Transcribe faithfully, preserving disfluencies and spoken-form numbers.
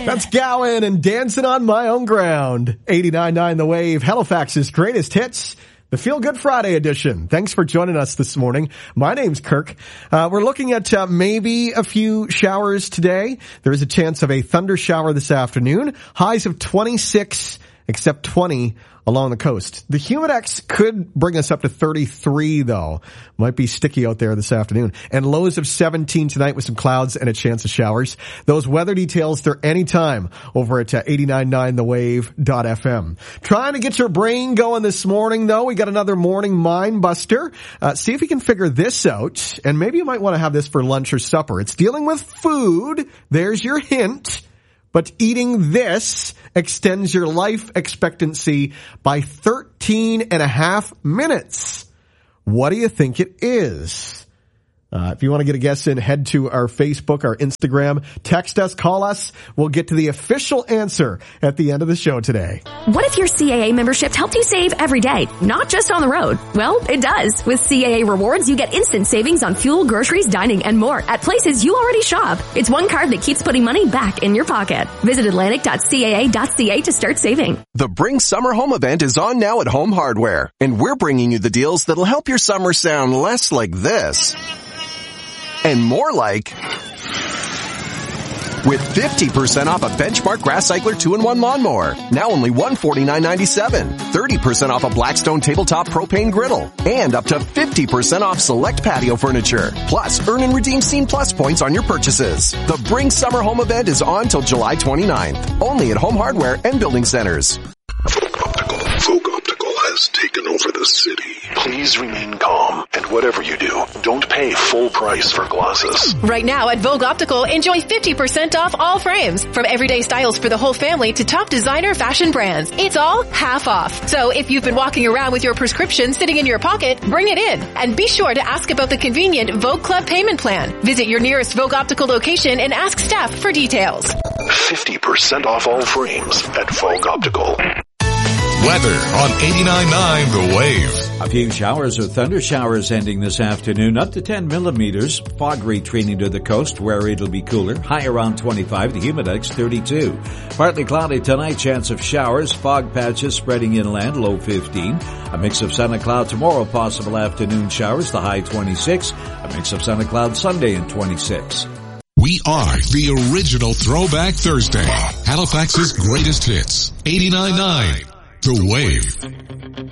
That's Gowan and Dancing on My Own Ground. eighty-nine point nine The Wave, Halifax's greatest hits. The Feel Good Friday edition. Thanks for joining us this morning. My name's Kirk. Uh, we're looking at uh, maybe a few showers today. There is a chance of a thunder shower this afternoon. Highs of twenty-six, except twenty along the coast. The Humidex could bring us up to thirty-three, though. Might be sticky out there this afternoon. And lows of seventeen tonight with some clouds and a chance of showers. Those weather details, they're anytime over at uh, eighty-nine point nine the wave dot f m. Trying to get your brain going this morning, though. We got another morning mind buster. Uh, see if you can figure this out. And maybe you might want to have this for lunch or supper. It's dealing with food. There's your hint. But eating this extends your life expectancy by thirteen and a half minutes. What do you think it is? Uh, if you want to get a guess in, head to our Facebook, our Instagram, text us, call us. We'll get to the official answer at the end of the show today. What if your C A A membership helped you save every day, not just on the road? Well, it does. With C A A Rewards, you get instant savings on fuel, groceries, dining, and more at places you already shop. It's one card that keeps putting money back in your pocket. Visit atlantic dot c a a dot c a to start saving. The Bring Summer Home event is on now at Home Hardware, and we're bringing you the deals that'll help your summer sound less like this and more like with fifty percent off a Benchmark Grass Cycler two in one lawnmower, now only one hundred forty-nine ninety-seven. thirty percent off a Blackstone Tabletop Propane Griddle, and up to fifty percent off select patio furniture. Plus, earn and redeem Scene Plus points on your purchases. The Bring Summer Home event is on till July twenty-ninth, only at Home Hardware and Building Centers. Folk Optical. Folk Optical has taken over the city. Please remain calm, and whatever you do, don't pay full price for glasses. Right now at Vogue Optical, enjoy fifty percent off all frames. From everyday styles for the whole family to top designer fashion brands. It's all half off. So if you've been walking around with your prescription sitting in your pocket, bring it in. And be sure to ask about the convenient Vogue Club payment plan. Visit your nearest Vogue Optical location and ask staff for details. fifty percent off all frames at Vogue Optical. Weather on eighty-nine point nine The Wave. A few showers or thunder showers ending this afternoon, up to ten millimeters. Fog retreating to the coast where it'll be cooler. High around twenty-five, the Humidex thirty-two. Partly cloudy tonight, chance of showers. Fog patches spreading inland, low fifteen. A mix of sun and cloud tomorrow, possible afternoon showers, the high twenty-six. A mix of sun and cloud Sunday and twenty-six. We are the original Throwback Thursday. Halifax's greatest hits. eighty-nine point nine The Wave.